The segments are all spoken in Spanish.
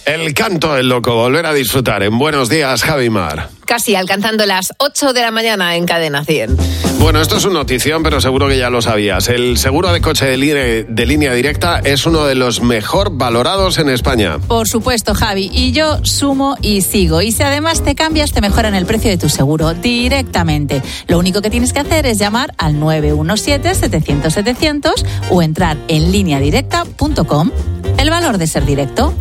El canto del loco, volver a disfrutar en Buenos Días, Javi Mar. Casi alcanzando las 8 de la mañana en Cadena 100. Bueno, esto es una notición, pero seguro que ya lo sabías. El seguro de coche de línea directa es uno de los mejor valorados en España. Por supuesto, Javi. Y yo sumo y sigo. Y si además te cambias, te mejoran el precio de tu seguro directamente. Lo único que tienes que hacer es llamar al 917-700-700 o entrar en lineadirecta.com. El valor de ser directo.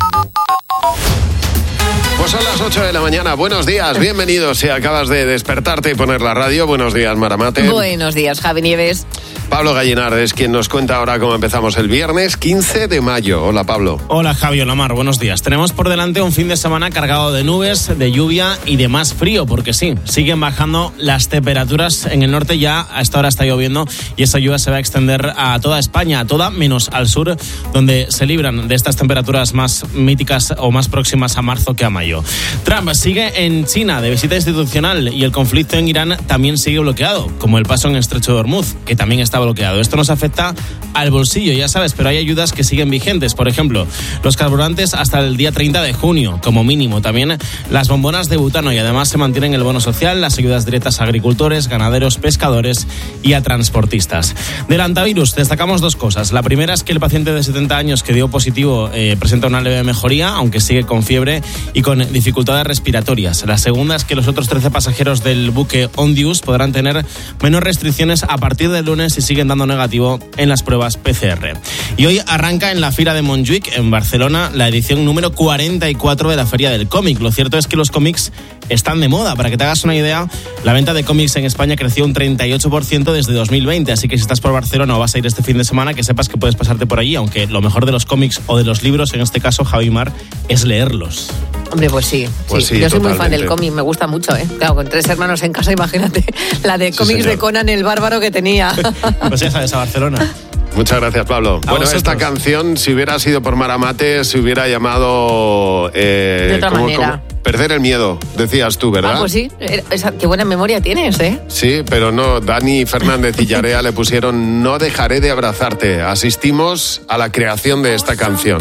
Pues son las 8 de la mañana. Buenos días, bienvenidos. Si acabas de despertarte y poner la radio, buenos días, Maramate. Buenos días, Javi Nieves. Pablo Gallinard es quien nos cuenta ahora cómo empezamos el viernes 15 de mayo. Hola, Pablo. Hola, Javi, hola, Mar, buenos días. Tenemos por delante un fin de semana cargado de nubes, de lluvia y de más frío, porque sí, siguen bajando las temperaturas en el norte. Ya a esta hora está lloviendo y esa lluvia se va a extender a toda España, a toda menos al sur, donde se libran de estas temperaturas más míticas o más próximas a marzo que a mayo. Trump sigue en China de visita institucional y el conflicto en Irán también sigue bloqueado, como el paso en el estrecho de Hormuz, que también está bloqueado. Esto nos afecta al bolsillo, ya sabes, pero hay ayudas que siguen vigentes. Por ejemplo, los carburantes hasta el día 30 de junio, como mínimo. También las bombonas de butano y además se mantienen el bono social, las ayudas directas a agricultores, ganaderos, pescadores y a transportistas. Del antivirus destacamos dos cosas. La primera es que el paciente de 70 años que dio positivo presenta una leve mejoría, aunque sigue con fiebre y con dificultades respiratorias. La segunda es que los otros 13 pasajeros del buque Ondius podrán tener menos restricciones a partir del lunes si siguen dando negativo en las pruebas PCR. Y hoy arranca en la Fira de Montjuïc, en Barcelona, la edición número 44 de la Feria del Cómic. Lo cierto es que los cómics están de moda. Para que te hagas una idea, la venta de cómics en España creció un 38% desde 2020, así que si estás por Barcelona o vas a ir este fin de semana, que sepas que puedes pasarte por allí, aunque lo mejor de los cómics o de los libros, en este caso, Javi Mar, es leerlos. Hombre, pues sí. Sí, yo soy totalmente. muy fan del cómic, me gusta mucho, ¿eh? Claro, con 3 hermanos en casa, imagínate la de cómics de Conan el Bárbaro que tenía. Pues ya sabes, a Barcelona. Muchas gracias, Pablo. Bueno, vosotros. esta canción, si hubiera sido por Maramate, se hubiera llamado... de otra manera. Perder el miedo, decías tú, ¿verdad? Ah, pues sí. Qué buena memoria tienes, ¿eh? Sí, pero no, Dani Fernández y Yarea le pusieron No dejaré de abrazarte. Asistimos a la creación de esta canción.